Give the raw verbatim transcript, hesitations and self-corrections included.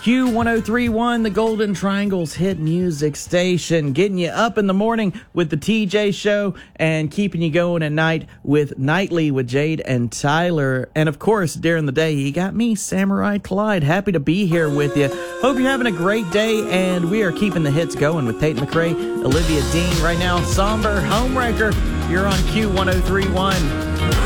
Q ten thirty-one, the Golden Triangle's hit music station, getting you up in the morning with the T J Show and keeping you going at night with Nightly with Jade and Tyler. And of course, during the day, you got me, Samurai Clyde. Happy to be here with you. Hope you're having a great day, and we are keeping the hits going with Tate McRae, Olivia Dean. Right now, Somber Homewrecker. You're on Q ten thirty-one.